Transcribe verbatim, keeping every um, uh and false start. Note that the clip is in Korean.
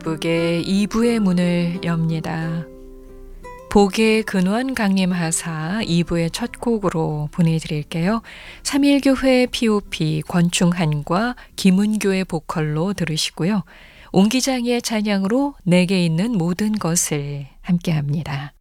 북의 이 부의 문을 엽니다. 복의 근원 강림하사 이 부의 첫 곡으로 보내드릴게요. 삼일교회 피오피 권충한과 김은교의 보컬로 들으시고요. 옹기장의 찬양으로 내게 있는 모든 것을 함께합니다.